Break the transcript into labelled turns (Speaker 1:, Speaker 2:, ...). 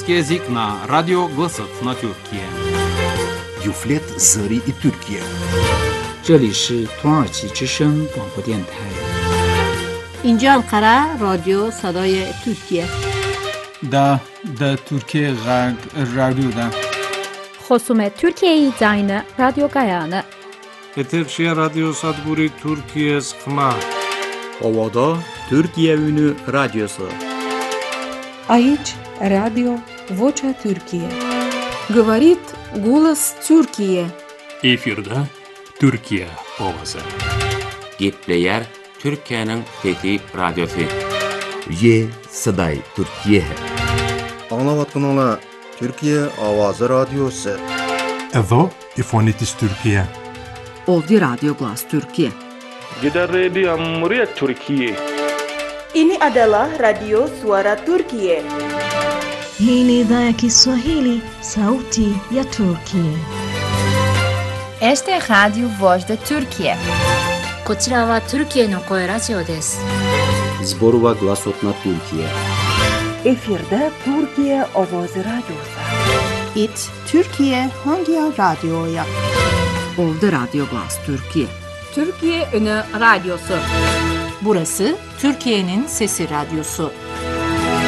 Speaker 1: Русский язык на радио «Гласът на Тюркия».
Speaker 2: Юфлет Зари и Türkiye.
Speaker 3: 这里是土耳其之声广播电台。
Speaker 4: اینجا انقره رادیو صدای ترکیه.
Speaker 5: دا ترکیه رادیو دا.
Speaker 6: خصوم ترکیه زاین رادیو گایانه.
Speaker 7: Eterşehir Radyo Sadburi Türkiye Sıkma.
Speaker 8: Ovada Türkiye Ünü Radyosu.
Speaker 9: Aici Radio Vocea Türkiye.
Speaker 10: Говорит голос Türkiye.
Speaker 11: Efirde Türkiye Ovası.
Speaker 12: Gepleyer Türkiye'nin Fethi Radyosu.
Speaker 2: Ye Saday Türkiye.
Speaker 13: Anlavatkanala Türkiye Avazı Radyosu.
Speaker 14: Evo İfonitis Türkiye.
Speaker 15: Ovdje Radio Glas Türkiye.
Speaker 16: Gidan Radio Muryat Türkiye.
Speaker 17: Ini adalah Radio Suara Turkiye.
Speaker 18: Hii ni idhaa ya Kiswahili, Sauti ya Turkiye.
Speaker 19: Este es Radio Voz de Turkiye.
Speaker 20: こちらはトルキエの声ラジオです。
Speaker 8: Zborova Glasot na Türkiye.
Speaker 21: Efirde Türkiye Ovozi Radyosu.
Speaker 4: It Türkiye hangi radyoya?
Speaker 15: Ovdje Radio Glas Türkiye.
Speaker 10: Türkiye Ünü Radyosu.
Speaker 22: Burası Türkiye'nin Sesi Radyosu.